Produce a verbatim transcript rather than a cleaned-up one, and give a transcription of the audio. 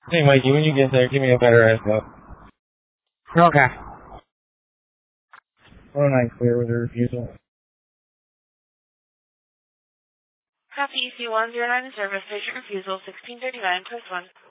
Anyway, you when you get there, give me a better heads up. Okay. one oh nine clear with a refusal. Copy E C one zero nine in service, patient refusal, sixteen thirty-nine, press one.